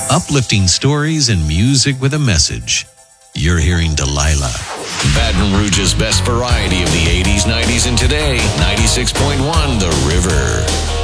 Uplifting stories and music with a message. You're hearing Delilah. Baton Rouge's best variety of the 80s, 90s, and today. 96.1 The River.